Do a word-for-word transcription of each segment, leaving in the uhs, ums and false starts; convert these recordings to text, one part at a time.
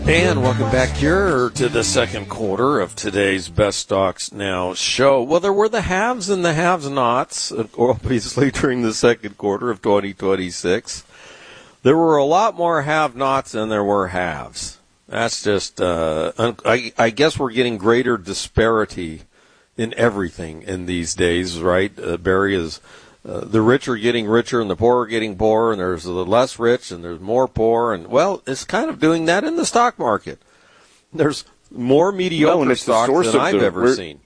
And welcome back here to the second quarter of today's Best Stocks Now show. Well, there were the haves and the have-nots, obviously, during the second quarter of twenty twenty-six. There were a lot more have-nots than there were haves. That's just, uh, I, I guess we're getting greater disparity in everything in these days, right? Uh, Barry, is uh, the rich are getting richer and the poor are getting poorer, and there's the less rich and there's more poor, and well, it's kind of doing that in the stock market. There's more mediocre no, stocks than I've the, ever seen.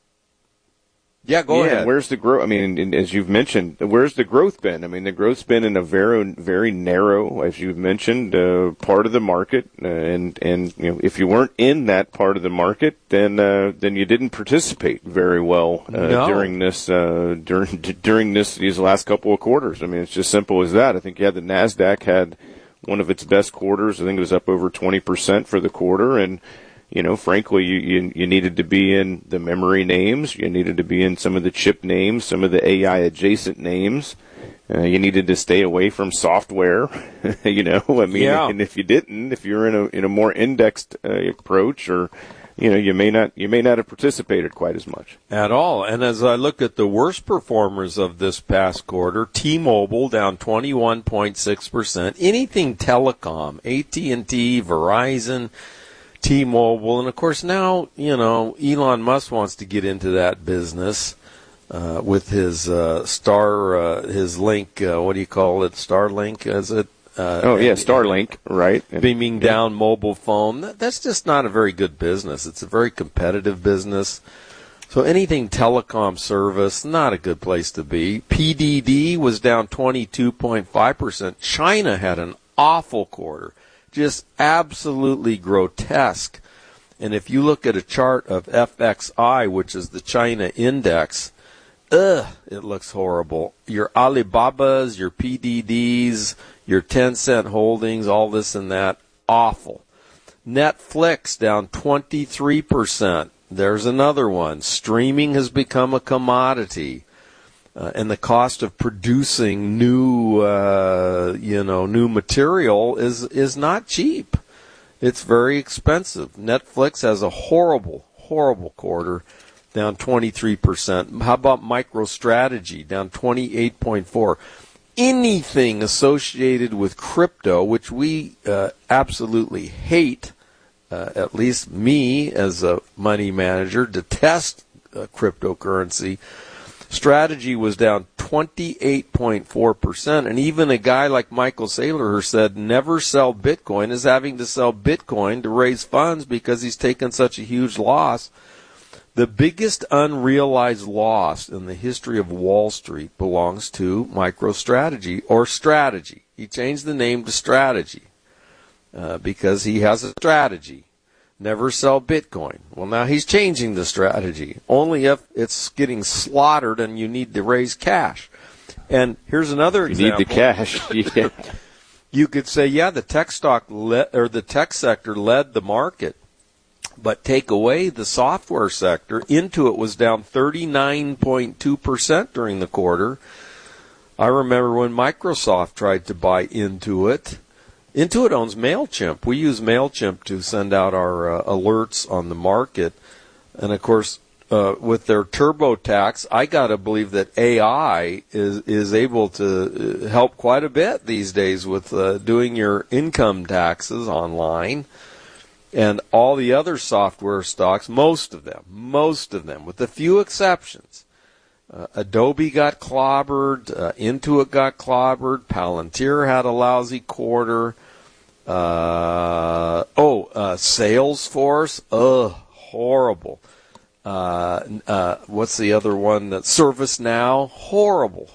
Yeah, go yeah, ahead. Where's the growth? I mean, and as you've mentioned, where's the growth been? I mean, the growth's been in a very, very narrow, as you've mentioned, uh, part of the market. Uh, and and you know, if you weren't in that part of the market, then uh, then you didn't participate very well uh, no. during this uh, during during this these last couple of quarters. I mean, it's just simple as that. I think yeah, the Nasdaq had one of its best quarters. I think it was up over twenty percent for the quarter, and you know, frankly, you, you you needed to be in the memory names. You needed to be in some of the chip names, some of the A I adjacent names. Uh, you needed to stay away from software. you know, I mean, yeah. and if you didn't, if you're in a in a more indexed uh, approach, or you know, you may not you may not have participated quite as much at all. And as I look at the worst performers of this past quarter, T-Mobile down twenty-one point six percent. Anything telecom, A T and T, Verizon, T-Mobile, and of course now, you know, Elon Musk wants to get into that business uh, with his uh, Star, uh, his link, uh, what do you call it, Starlink, is it? Uh, oh, yeah, and, Starlink, right. Beaming yeah. down mobile phone. That, that's just not a very good business. It's a very competitive business. So anything telecom service, not a good place to be. P D D was down twenty-two point five percent. China had an awful quarter. Just absolutely grotesque. And if you look at a chart of F X I, which is the China index, ugh, it looks horrible. Your Alibabas, your P D Ds, your Tencent holdings, all this and that, awful. Netflix down twenty-three percent. There's another one. Streaming has become a commodity. Uh, and the cost of producing new, uh, you know, new material is is not cheap. It's very expensive. Netflix has a horrible, horrible quarter, down twenty-three percent. How about MicroStrategy, down twenty-eight point four? Anything associated with crypto, which we uh, absolutely hate, uh, at least me as a money manager, detest uh, cryptocurrency. Strategy was down twenty-eight point four percent, and even a guy like Michael Saylor said never sell Bitcoin is having to sell Bitcoin to raise funds because he's taken such a huge loss. The biggest unrealized loss in the history of Wall Street belongs to MicroStrategy, or Strategy. He changed the name to Strategy uh, because he has a strategy. Never sell Bitcoin. Well, now he's changing the strategy. Only if it's getting slaughtered and you need to raise cash. And here's another you example. You need the cash. yeah. You could say, yeah, the tech stock le- or the tech sector led the market, but take away the software sector. Intuit was down thirty-nine point two percent during the quarter. I remember when Microsoft tried to buy Intuit. Intuit owns MailChimp. We use MailChimp to send out our uh, alerts on the market. And, of course, uh, with their TurboTax, I got to believe that A I is is able to help quite a bit these days with uh, doing your income taxes online. And all the other software stocks, most of them, most of them, with a few exceptions. Uh, Adobe got clobbered. Uh, Intuit got clobbered. Palantir had a lousy quarter. Uh, oh, uh, Salesforce, ugh, horrible. Uh, uh, what's the other one? That ServiceNow, horrible,